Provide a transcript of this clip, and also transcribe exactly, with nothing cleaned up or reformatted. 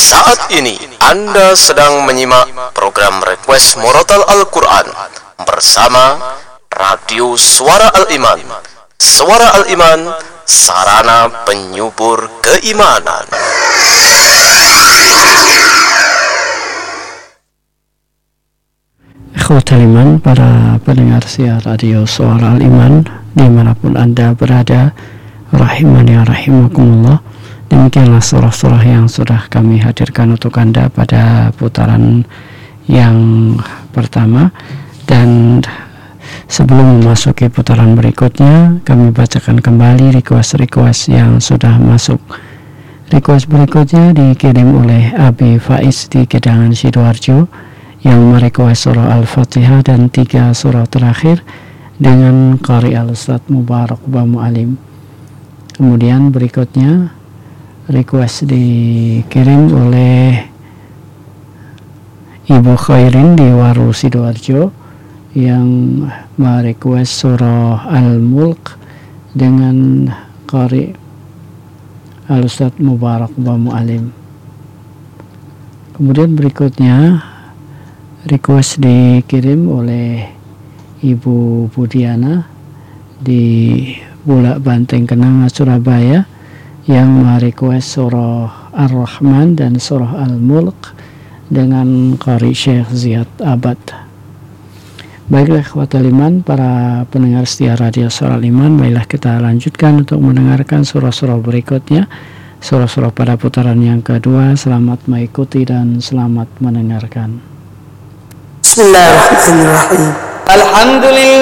Saat ini Anda sedang menyimak program Request Murotal Al-Quran bersama Radio Suara Al-Iman. Suara Al-Iman, sarana penyubur keimanan. Ikhwatal iman, para pendengar siar Radio Suara Al-Iman dimanapun Anda berada, rahimani wa rahimakumullah. Demikianlah surah-surah yang sudah kami hadirkan untuk Anda pada putaran yang pertama. Dan sebelum memasuki putaran berikutnya, kami bacakan kembali request-request yang sudah masuk. Request berikutnya dikirim oleh Abi Faiz di Gedangan Sidoarjo yang merequest surah Al-Fatihah dan tiga surah terakhir dengan qari Al-Ustaz Mubarak Bamu Alim. Kemudian berikutnya request dikirim oleh Ibu Khairin di Waru Sidoarjo yang merequest surah Al-Mulk dengan qari Al-Ustaz Mubarak Bamu Alim. Kemudian berikutnya request dikirim oleh Ibu Budiana di Bulak Banteng Kenanga Surabaya yang merequest surah Ar-Rahman dan surah Al-Mulk dengan qari Syekh Ziyad Abad. Baiklah ikhwatal iman, para pendengar setia Radio Suara Al-Iman, baiklah kita lanjutkan untuk mendengarkan surah-surah berikutnya, surah-surah pada putaran yang kedua. Selamat mengikuti dan selamat mendengarkan. Bismillahirrahmanirrahim. Alhamdulillah.